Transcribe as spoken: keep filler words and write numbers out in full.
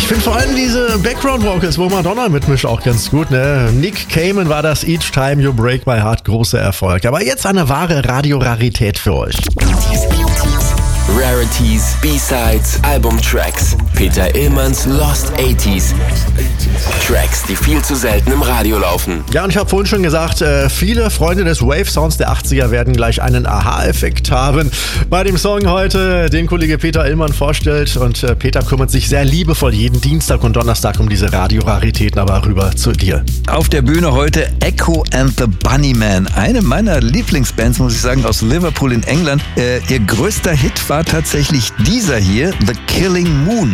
Ich finde vor allem diese Background-Vocals, wo Madonna mitmischt, auch ganz gut. Ne? Nick Cayman war das Each Time You Break My Heart, großer Erfolg. Aber jetzt eine wahre Radiorarität für euch. Rarities, B-Sides, Albumtracks. Peter Illmanns Lost achtziger. Tracks, die viel zu selten im Radio laufen. Ja, und ich habe vorhin schon gesagt, äh, viele Freunde des Wave-Sounds der achtziger werden gleich einen Aha-Effekt haben bei dem Song heute, den Kollege Peter Illmann vorstellt. Und äh, Peter kümmert sich sehr liebevoll jeden Dienstag und Donnerstag um diese Radioraritäten, aber rüber zu dir. Auf der Bühne heute Echo and the Bunnymen. Eine meiner Lieblingsbands, muss ich sagen, aus Liverpool in England. Äh, ihr größter Hit war tatsächlich dieser hier, The Killing Moon.